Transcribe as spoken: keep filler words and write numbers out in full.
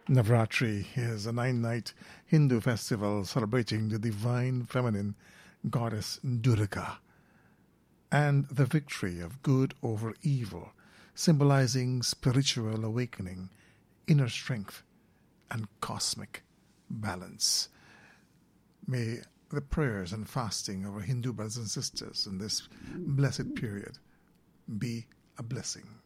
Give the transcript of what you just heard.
Navratri is a nine night Hindu festival celebrating the divine feminine goddess Durga and the victory of good over evil, symbolizing spiritual awakening, inner strength, and cosmic balance. May the prayers and fasting of our Hindu brothers and sisters in this blessed period be a blessing.